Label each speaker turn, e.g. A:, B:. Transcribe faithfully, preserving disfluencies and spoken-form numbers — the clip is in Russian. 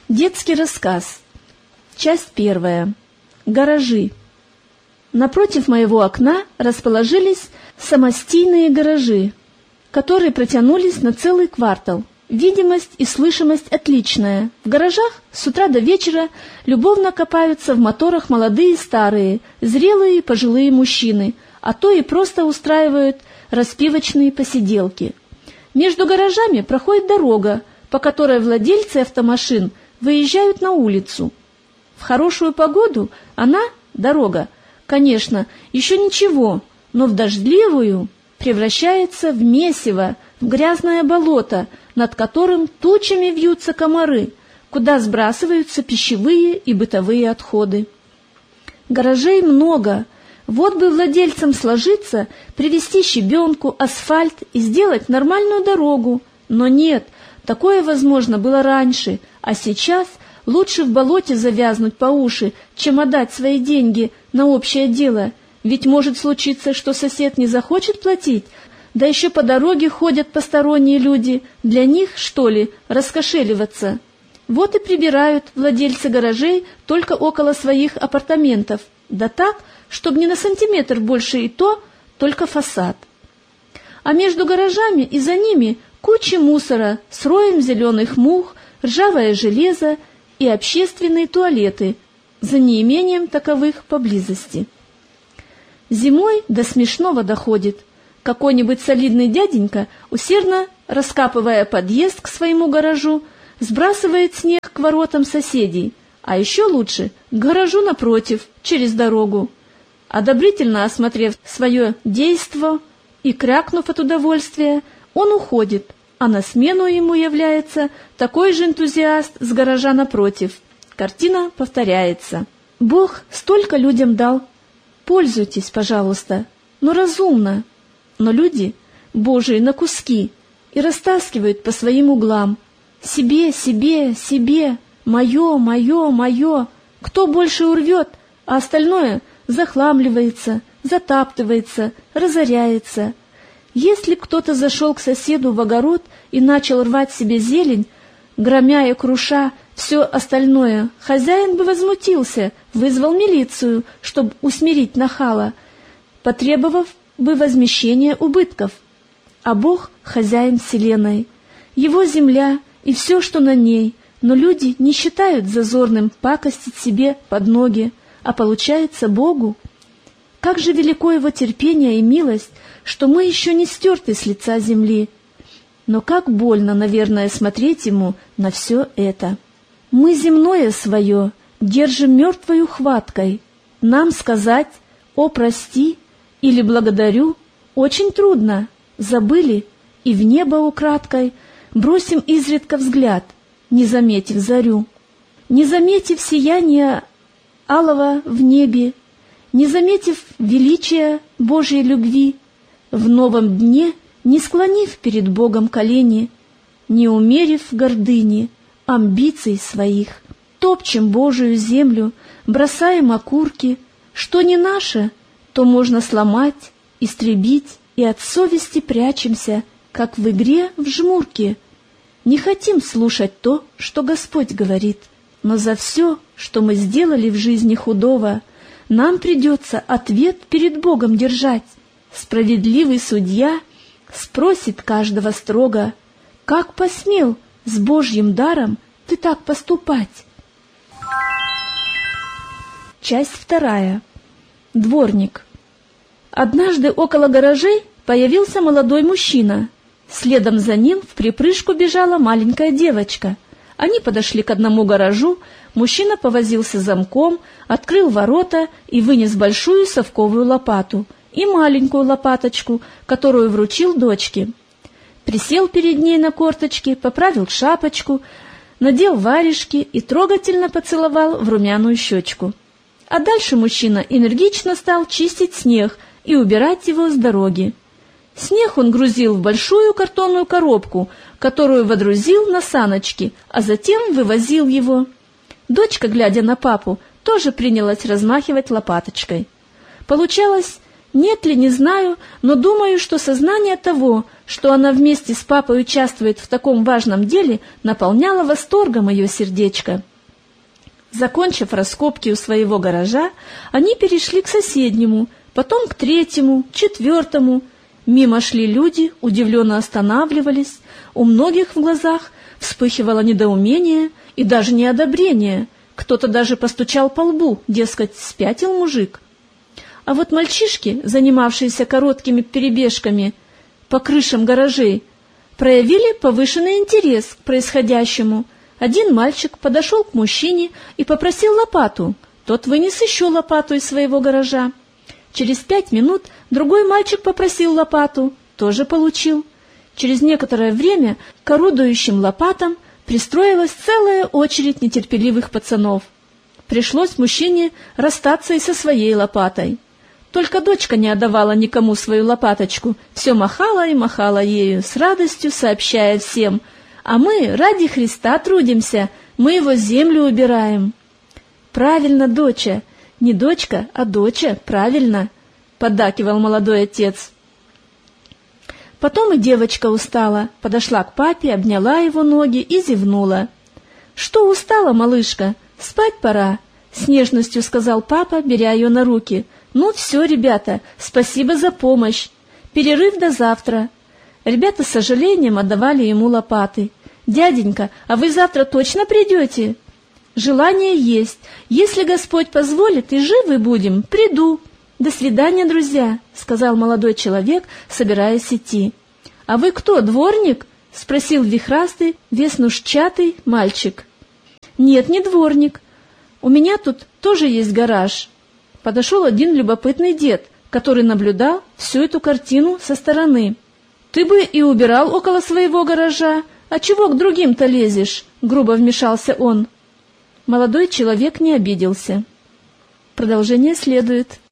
A: Детский рассказ. Часть первая. Гаражи. Напротив моего окна расположились самостийные гаражи, которые протянулись на целый квартал. Видимость и слышимость отличная. В гаражах с утра до вечера любовно копаются в моторах молодые и старые, зрелые и пожилые мужчины, а то и просто устраивают распивочные посиделки. Между гаражами проходит дорога, по которой владельцы автомашин выезжают на улицу. В хорошую погоду она, дорога, конечно, еще ничего, но в дождливую превращается в месиво, в грязное болото, над которым тучами вьются комары, куда сбрасываются пищевые и бытовые отходы. Гаражей много. Вот бы владельцам сложиться, привезти щебенку, асфальт и сделать нормальную дорогу. Но нет, такое возможно было раньше, а сейчас лучше в болоте завязнуть по уши, чем отдать свои деньги на общее дело. Ведь может случиться, что сосед не захочет платить, да еще по дороге ходят посторонние люди. Для них, что ли, раскошеливаться? Вот и прибирают владельцы гаражей только около своих апартаментов. Да так, чтобы не на сантиметр больше, и то только фасад. А между гаражами и за ними кучи мусора с роем зеленых мух, ржавое железо и общественные туалеты, за неимением таковых поблизости. Зимой до смешного доходит. Какой-нибудь солидный дяденька, усердно раскапывая подъезд к своему гаражу, сбрасывает снег к воротам соседей, а еще лучше к гаражу напротив, через дорогу. Одобрительно осмотрев свое действо и крякнув от удовольствия, он уходит, а на смену ему является такой же энтузиаст с гаража напротив. Картина повторяется. Бог столько людям дал. Пользуйтесь, пожалуйста, но разумно. Но люди Божии на куски и растаскивают по своим углам. Себе, себе, себе, мое, мое, мое. Кто больше урвет, а остальное захламливается, затаптывается, разоряется. Если кто-то зашел к соседу в огород и начал рвать себе зелень, громя и круша все остальное, хозяин бы возмутился, вызвал милицию, чтобы усмирить нахала, потребовав бы возмещения убытков. А Бог — хозяин вселенной, его земля и все, что на ней, но люди не считают зазорным пакостить себе под ноги, а получается Богу. Как же велико его терпение и милость, что мы еще не стерты с лица земли. Но как больно, наверное, смотреть ему на все это. Мы земное свое держим мертвою хваткой. Нам сказать «О, прости» или «Благодарю» очень трудно. Забыли, и в небо украдкой бросим изредка взгляд, не заметив зарю. Не заметив сияния алого в небе, не заметив величия Божьей любви, в новом дне не склонив перед Богом колени, не умерив гордыни, амбиций своих, топчем Божию землю, бросаем окурки, что не наше, то можно сломать, истребить, и от совести прячемся, как в игре в жмурки. Не хотим слушать то, что Господь говорит, но за все, что мы сделали в жизни худого, нам придется ответ перед Богом держать. Справедливый судья спросит каждого строго: «Как посмел с Божьим даром ты так поступать?» Часть вторая. Дворник. Однажды около гаражей появился молодой мужчина. Следом за ним вприпрыжку бежала маленькая девочка. Они подошли к одному гаражу, мужчина повозился замком, открыл ворота и вынес большую совковую лопату и маленькую лопаточку, которую вручил дочке. Присел перед ней на корточки, поправил шапочку, надел варежки и трогательно поцеловал в румяную щечку. А дальше мужчина энергично стал чистить снег и убирать его с дороги. Снег он грузил в большую картонную коробку, которую водрузил на саночки, а затем вывозил его. Дочка, глядя на папу, тоже принялась размахивать лопаточкой. Получалось, нет ли, не знаю, но думаю, что сознание того, что она вместе с папой участвует в таком важном деле, наполняло восторгом ее сердечко. Закончив раскопки у своего гаража, они перешли к соседнему, потом к третьему, четвертому. Мимо шли люди, удивленно останавливались, у многих в глазах вспыхивало недоумение и даже неодобрение. Кто-то даже постучал по лбу, дескать, спятил мужик. А вот мальчишки, занимавшиеся короткими перебежками по крышам гаражей, проявили повышенный интерес к происходящему. Один мальчик подошел к мужчине и попросил лопату. Тот вынес еще лопату из своего гаража. Через пять минут другой мальчик попросил лопату, тоже получил. Через некоторое время к орудующим лопатам пристроилась целая очередь нетерпеливых пацанов. Пришлось мужчине расстаться и со своей лопатой. Только дочка не отдавала никому свою лопаточку, все махала и махала ею, с радостью сообщая всем: «А мы ради Христа трудимся, мы его землю убираем». «Правильно, доча, не дочка, а доча, правильно», — поддакивал молодой отец. Потом и девочка устала, подошла к папе, обняла его ноги и зевнула. «Что устала, малышка? Спать пора», — с нежностью сказал папа, беря ее на руки. «Ну все, ребята, спасибо за помощь. Перерыв до завтра». Ребята с сожалением отдавали ему лопаты. «Дяденька, а вы завтра точно придете?» «Желание есть. Если Господь позволит и живы будем, приду». «До свидания, друзья», — сказал молодой человек, собираясь идти. «А вы кто, дворник?» — спросил вихрастый, веснушчатый мальчик. «Нет, не дворник. У меня тут тоже есть гараж». Подошел один любопытный дед, который наблюдал всю эту картину со стороны. «Ты бы и убирал около своего гаража, а чего к другим-то лезешь?» — грубо вмешался он. Молодой человек не обиделся. Продолжение следует.